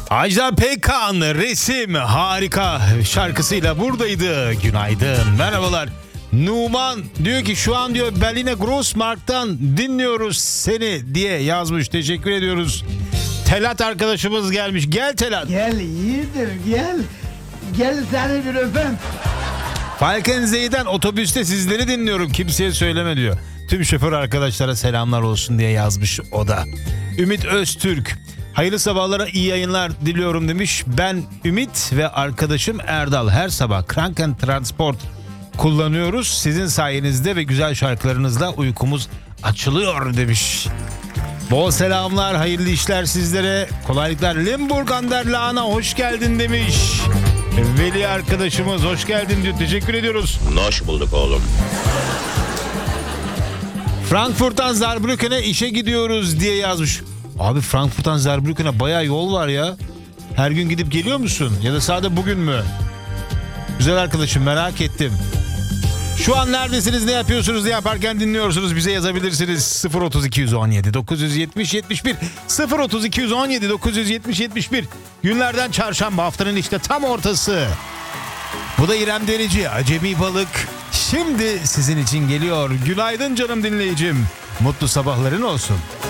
Ajda Pekkan resim harika şarkısıyla buradaydı. Günaydın, merhabalar. Numan diyor ki şu an diyor Berliner Grossmarkt'tan dinliyoruz seni diye yazmış. Teşekkür ediyoruz. Telat arkadaşımız gelmiş. Gel Telat. Gel iyidir gel. Gel seni bir öpem. Falkenzee'den otobüste sizleri dinliyorum. Kimseye söyleme diyor. Tüm şoför arkadaşlara selamlar olsun diye yazmış o da. Ümit Öztürk. Hayırlı sabahlara iyi yayınlar diliyorum demiş. Ben Ümit ve arkadaşım Erdal her sabah Kranken Transport kullanıyoruz. Sizin sayenizde ve güzel şarkılarınızla uykumuz açılıyor demiş. Bol selamlar, hayırlı işler sizlere. Kolaylıklar. Limburg Anderlana hoş geldin demiş. Veli arkadaşımız hoş geldin diyor. Teşekkür ediyoruz. Hoş bulduk oğlum. Frankfurt'tan Saarbrücken'e işe gidiyoruz diye yazmış. Abi Frankfurt'tan Saarbrücken'e bayağı yol var ya. Her gün gidip geliyor musun? Ya da sadece bugün mü? Güzel arkadaşım, merak ettim. Şu an neredesiniz, ne yapıyorsunuz, ne yaparken dinliyorsunuz, bize yazabilirsiniz. 03217 970 71 03217 970 71. Günlerden çarşamba, haftanın işte tam ortası. Bu da İrem Derici, Acemi Balık. Şimdi sizin için geliyor. Günaydın canım dinleyicim. Mutlu sabahların olsun.